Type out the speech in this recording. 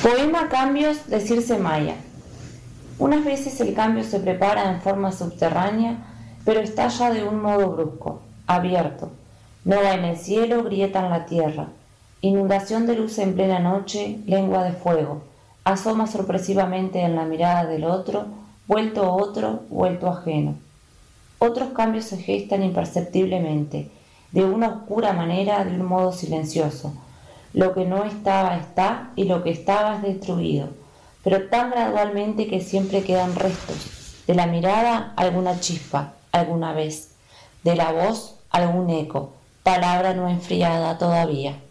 Poema Cambios de Circe Maya. Unas veces el cambio se prepara en forma subterránea, pero estalla de un modo brusco, abierto. Nova en el cielo, grieta en la tierra. Inundación de luz en plena noche, lengua de fuego. Asoma sorpresivamente en la mirada del otro, vuelto ajeno. Otros cambios se gestan imperceptiblemente, de una oscura manera, de un modo silencioso. Lo que no estaba está y lo que estaba es destruido, pero tan gradualmente que siempre quedan restos. De la mirada alguna chispa, alguna vez. De la voz algún eco, palabra no enfriada todavía.